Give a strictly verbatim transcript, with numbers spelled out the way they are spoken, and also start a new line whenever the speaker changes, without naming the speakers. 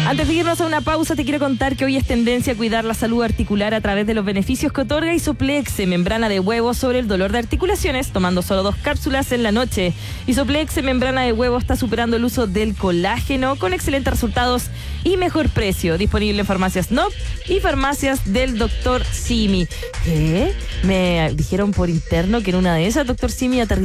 Antes de irnos a una pausa, te quiero contar que hoy es tendencia a cuidar la salud articular a través de los beneficios que otorga Isoplexe, membrana de huevo sobre el dolor de articulaciones, tomando solo dos cápsulas en la noche. Isoplexe, membrana de huevo, está superando el uso del colágeno con excelentes resultados y mejor precio. Disponible en farmacias N O P y farmacias del doctor Simi. ¿Qué? Me dijeron por interno que en una de esas, doctor Simi, aterrizó